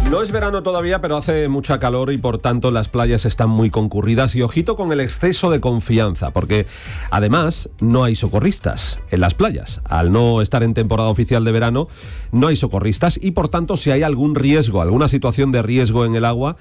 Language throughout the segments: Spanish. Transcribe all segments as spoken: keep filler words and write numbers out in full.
No es verano todavía, pero hace mucha calor y por tanto las playas están muy concurridas. Y ojito con el exceso de confianza, porque además no hay socorristas en las playas. Al no estar en temporada oficial de verano, no hay socorristas y por tanto si hay algún riesgo, alguna situación de riesgo en el agua,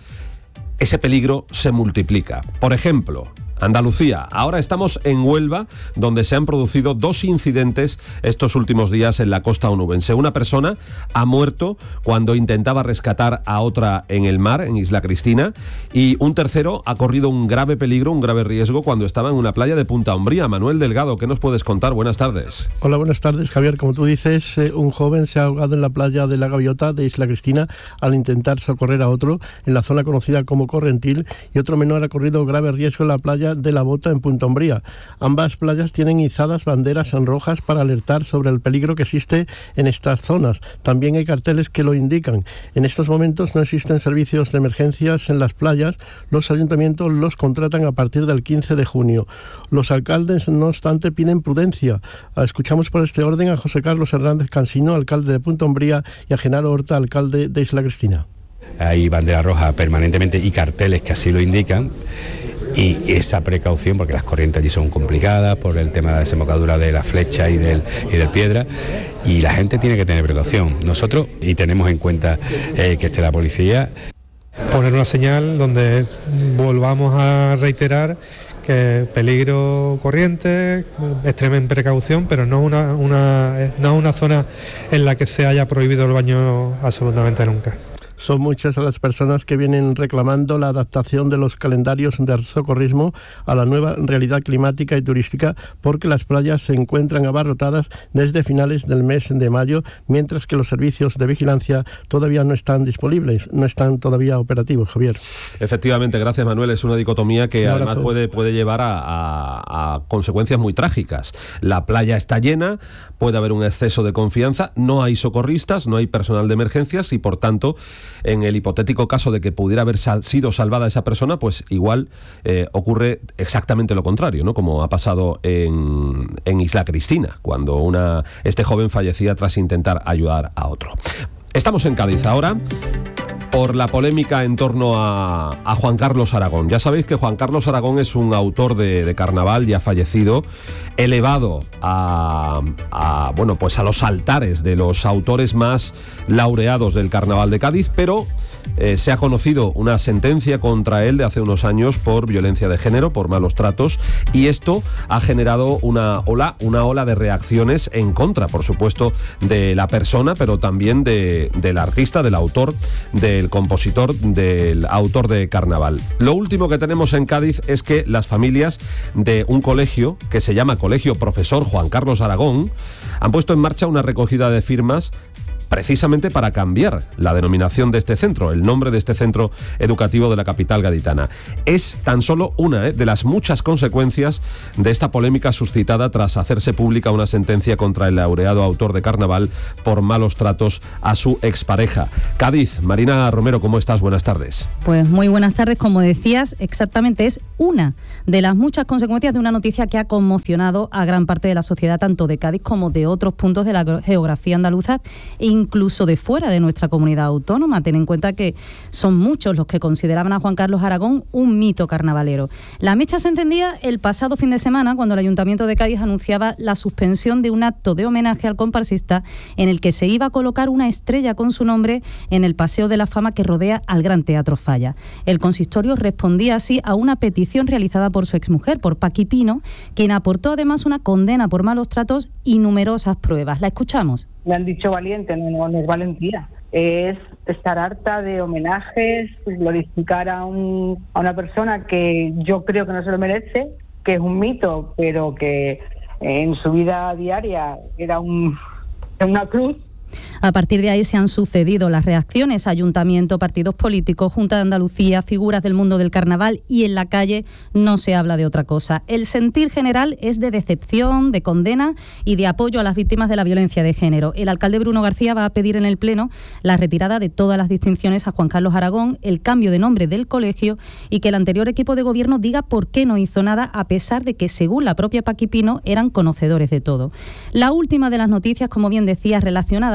ese peligro se multiplica. Por ejemplo, Andalucía. Ahora estamos en Huelva, donde se han producido dos incidentes estos últimos días en la costa onubense. Una persona ha muerto cuando intentaba rescatar a otra en el mar, en Isla Cristina, y un tercero ha corrido un grave peligro, un grave riesgo cuando estaba en una playa de Punta Umbría. Manuel Delgado, ¿qué nos puedes contar? Buenas tardes. Hola, buenas tardes, Javier. Como tú dices, eh, un joven se ha ahogado en la playa de la Gaviota de Isla Cristina al intentar socorrer a otro en la zona conocida como Correntil, y otro menor ha corrido grave riesgo en la playa de la Bota en Punta Umbría. Ambas playas tienen izadas banderas en rojas para alertar sobre el peligro que existe en estas zonas. También hay carteles que lo indican. En estos momentos no existen servicios de emergencias en las playas. Los ayuntamientos los contratan a partir del quince de junio. Los alcaldes, no obstante, piden prudencia. Escuchamos por este orden a José Carlos Hernández Cansino, alcalde de Punta Umbría, y a Genaro Horta, alcalde de Isla Cristina. Hay bandera roja permanentemente y carteles que así lo indican. Y esa precaución, porque las corrientes allí son complicadas por el tema de la desembocadura de la Flecha y del, y del Piedra, y la gente tiene que tener precaución. Nosotros, y tenemos en cuenta eh, que esté la policía. Poner una señal donde volvamos a reiterar que peligro corriente, extremen precaución, pero no una, una, no una zona en la que se haya prohibido el baño absolutamente nunca. Son muchas las personas que vienen reclamando la adaptación de los calendarios de socorrismo a la nueva realidad climática y turística, porque las playas se encuentran abarrotadas desde finales del mes de mayo, mientras que los servicios de vigilancia todavía no están disponibles, no están todavía operativos, Javier. Efectivamente, gracias Manuel, es una dicotomía que además puede, puede llevar a, a, a consecuencias muy trágicas. La playa está llena, puede haber un exceso de confianza, no hay socorristas, no hay personal de emergencias y por tanto, en el hipotético caso de que pudiera haber sal- sido salvada esa persona, pues igual eh, ocurre exactamente lo contrario, ¿no? Como ha pasado en, en Isla Cristina, cuando una, este joven fallecía tras intentar ayudar a otro. Estamos en Cádiz ahora por la polémica en torno a, a Juan Carlos Aragón. Ya sabéis que Juan Carlos Aragón es un autor de, de carnaval ya fallecido, elevado a, a, bueno, pues a los altares de los autores más laureados del carnaval de Cádiz, pero eh, se ha conocido una sentencia contra él de hace unos años por violencia de género, por malos tratos, y esto ha generado una ola, una ola de reacciones en contra, por supuesto, de la persona, pero también de, del artista, del autor, del compositor, del autor de carnaval. Lo último que tenemos en Cádiz es que las familias de un colegio que se llama Colegio Profesor Juan Carlos Aragón han puesto en marcha una recogida de firmas precisamente para cambiar la denominación de este centro, el nombre de este centro educativo de la capital gaditana. Es tan solo una ¿eh? de las muchas consecuencias de esta polémica suscitada tras hacerse pública una sentencia contra el laureado autor de carnaval por malos tratos a su expareja. Cádiz, Marina Romero, ¿cómo estás? Buenas tardes. Pues muy buenas tardes, como decías, exactamente es una de las muchas consecuencias de una noticia que ha conmocionado a gran parte de la sociedad, tanto de Cádiz como de otros puntos de la geografía andaluza, incluso de fuera de nuestra comunidad autónoma. Ten en cuenta que son muchos los que consideraban a Juan Carlos Aragón un mito carnavalero. La mecha se encendía el pasado fin de semana cuando el Ayuntamiento de Cádiz anunciaba la suspensión de un acto de homenaje al comparsista en el que se iba a colocar una estrella con su nombre en el Paseo de la Fama que rodea al Gran Teatro Falla. El consistorio respondía así a una petición realizada por su exmujer, por Paqui Pino, quien aportó además una condena por malos tratos y numerosas pruebas. La escuchamos. Le han dicho valiente, no, no, no es valentía. Es estar harta de homenajes, glorificar a, un, a una persona que yo creo que no se lo merece, que es un mito, pero que en su vida diaria era un, una cruz. A partir de ahí se han sucedido las reacciones: ayuntamiento, partidos políticos, Junta de Andalucía, figuras del mundo del carnaval, y en la calle no se habla de otra cosa. El sentir general es de decepción, de condena y de apoyo a las víctimas de la violencia de género. El alcalde Bruno García va a pedir en el Pleno la retirada de todas las distinciones a Juan Carlos Aragón, el cambio de nombre del colegio y que el anterior equipo de gobierno diga por qué no hizo nada, a pesar de que, según la propia Paqui Pino, eran conocedores de todo. La última de las noticias, como bien decías, relacionadas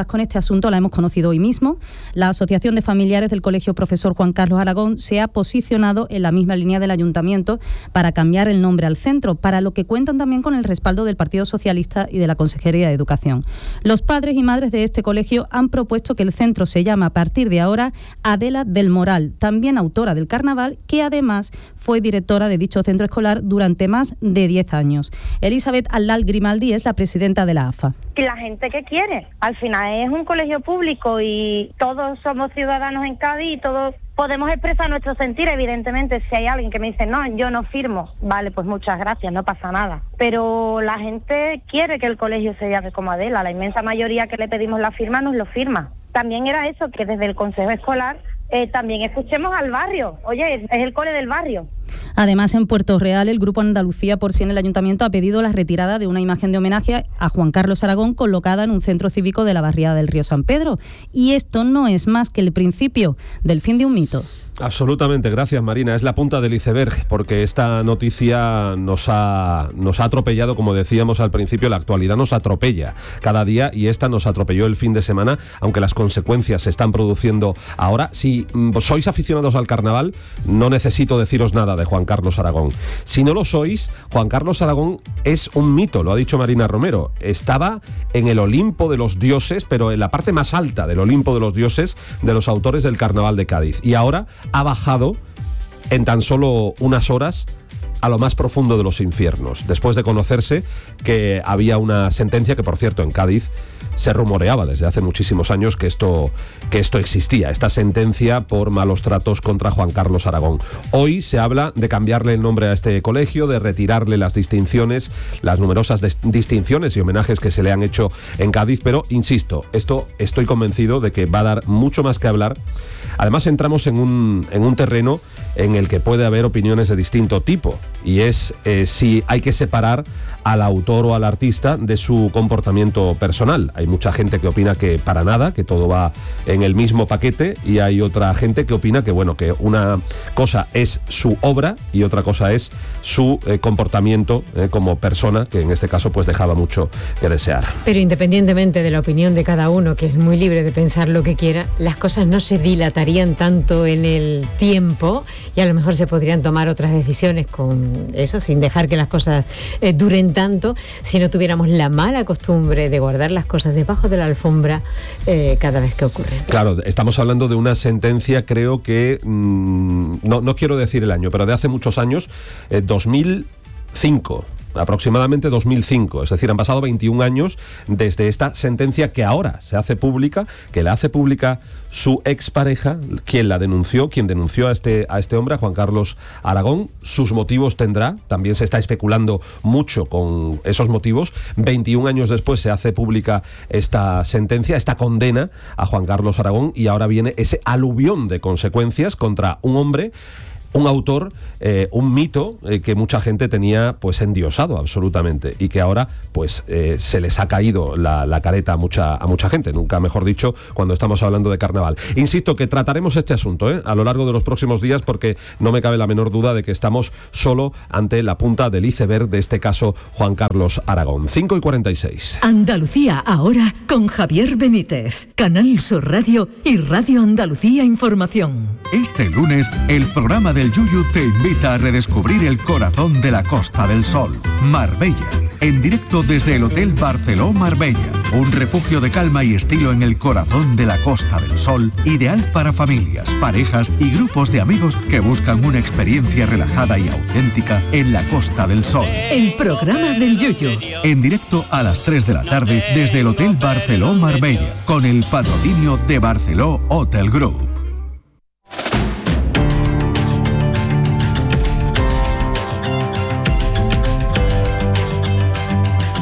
relacionadas con este asunto la hemos conocido hoy mismo. La Asociación de Familiares del Colegio Profesor Juan Carlos Aragón se ha posicionado en la misma línea del Ayuntamiento para cambiar el nombre al centro, para lo que cuentan también con el respaldo del Partido Socialista y de la Consejería de Educación. Los padres y madres de este colegio han propuesto que el centro se llame a partir de ahora Adela del Moral, también autora del carnaval, que además fue directora de dicho centro escolar durante más de diez años. Elizabeth Aldal Grimaldi es la presidenta de la A F A. Y la gente que quiere, al final es un colegio público y todos somos ciudadanos en Cádiz y todos podemos expresar nuestro sentir. Evidentemente, si hay alguien que me dice, no, yo no firmo, vale, pues muchas gracias, no pasa nada. Pero la gente quiere que el colegio se llame como Adela, la inmensa mayoría que le pedimos la firma nos lo firma. También era eso, que desde el Consejo Escolar eh, también escuchemos al barrio. Oye, es el cole del barrio. Además, en Puerto Real, el Grupo Andalucía por sí en el Ayuntamiento ha pedido la retirada de una imagen de homenaje a Juan Carlos Aragón colocada en un centro cívico de la barriada del Río San Pedro. Y esto no es más que el principio del fin de un mito. Absolutamente, gracias Marina. Es la punta del iceberg, porque esta noticia nos ha, nos ha atropellado, como decíamos al principio, la actualidad nos atropella cada día y esta nos atropelló el fin de semana, aunque las consecuencias se están produciendo ahora. Si mm, sois aficionados al carnaval, no necesito deciros nada de Juan Carlos Aragón. Si no lo sois, Juan Carlos Aragón es un mito, lo ha dicho Marina Romero. Estaba en el Olimpo de los dioses, pero en la parte más alta del Olimpo de los dioses de los autores del carnaval de Cádiz. Y ahora ha bajado en tan solo unas horas a lo más profundo de los infiernos, después de conocerse que había una sentencia que, por cierto, en Cádiz se rumoreaba desde hace muchísimos años que esto, que esto existía, esta sentencia por malos tratos contra Juan Carlos Aragón. Hoy se habla de cambiarle el nombre a este colegio, de retirarle las distinciones, las numerosas distinciones y homenajes que se le han hecho en Cádiz, pero, insisto, esto estoy convencido de que va a dar mucho más que hablar. Además, entramos en un, en un terreno en el que puede haber opiniones de distinto tipo, y es eh, si hay que separar al autor o al artista de su comportamiento personal. Hay mucha gente que opina que para nada, que todo va en el mismo paquete, y hay otra gente que opina que, bueno, que una cosa es su obra y otra cosa es su eh, comportamiento eh, como persona, que en este caso pues dejaba mucho que desear. Pero independientemente de la opinión de cada uno, que es muy libre de pensar lo que quiera, las cosas no se dilatarían tanto en el tiempo y a lo mejor se podrían tomar otras decisiones con eso, sin dejar que las cosas eh, duren tanto, si no tuviéramos la mala costumbre de guardar las cosas debajo de la alfombra eh, cada vez que ocurre. Claro, estamos hablando de una sentencia, creo que, mmm, no, no quiero decir el año, pero de hace muchos años, eh, dos mil cinco. Aproximadamente dos mil cinco, es decir, han pasado veintiún años desde esta sentencia que ahora se hace pública, que la hace pública su expareja, quien la denunció, quien denunció a este, a este hombre, a Juan Carlos Aragón. Sus motivos tendrá, también se está especulando mucho con esos motivos. veintiún años después se hace pública esta sentencia, esta condena a Juan Carlos Aragón, y ahora viene ese aluvión de consecuencias contra un hombre, un autor, eh, un mito eh, que mucha gente tenía pues endiosado absolutamente, y que ahora pues eh, se les ha caído la, la careta a mucha, a mucha gente, nunca mejor dicho, cuando estamos hablando de carnaval. Insisto que trataremos este asunto ¿eh? a lo largo de los próximos días, porque no me cabe la menor duda de que estamos solo ante la punta del iceberg de este caso Juan Carlos Aragón. cinco y cuarenta y seis. Andalucía ahora con Javier Benítez, Canal Sur Radio y Radio Andalucía Información. Este lunes, el programa del Yuyu te invita a redescubrir el corazón de la Costa del Sol, Marbella, en directo desde el Hotel Barceló Marbella, un refugio de calma y estilo en el corazón de la Costa del Sol, ideal para familias, parejas y grupos de amigos que buscan una experiencia relajada y auténtica en la Costa del Sol. El programa del Yuyu. En directo a las tres de la tarde desde el Hotel Barceló Marbella, con el patrocinio de Barceló Hotel Group.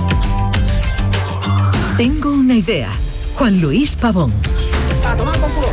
Tengo una idea. Juan Luis Pavón.